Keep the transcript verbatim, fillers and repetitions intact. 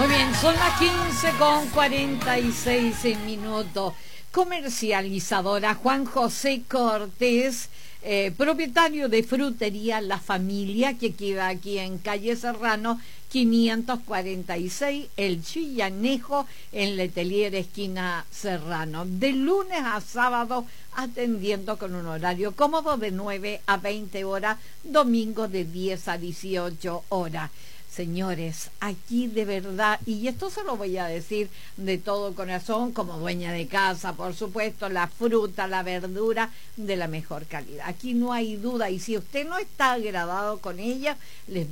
Muy bien, son las quince con cuarenta y seis minutos. Comercializadora Juan José Cortés, eh, propietario de frutería La Familia, que queda aquí en calle Serrano quinientos cuarenta y seis, El Chillanejo, en Letelier, esquina Serrano. De lunes a sábado, atendiendo con un horario cómodo de nueve a veinte horas, domingo de diez a dieciocho horas. Señores, aquí de verdad, y esto se lo voy a decir de todo corazón, como dueña de casa, por supuesto, la fruta, la verdura de la mejor calidad. Aquí no hay duda, y si usted no está agradado con ella, les